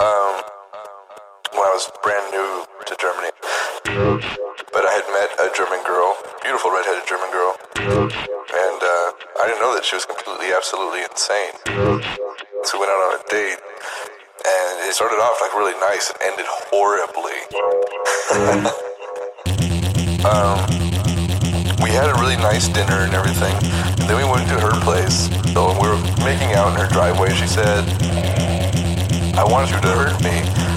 um, when I was brand new to Germany. But I had met a German girl, beautiful redheaded German girl, and I didn't know that she was completely, absolutely insane. So we went out on a date, and it started off like really nice and ended horribly. We had a really nice dinner and everything, and then we went to her place. So when we were making out in her driveway, she said, "I want you to hurt me."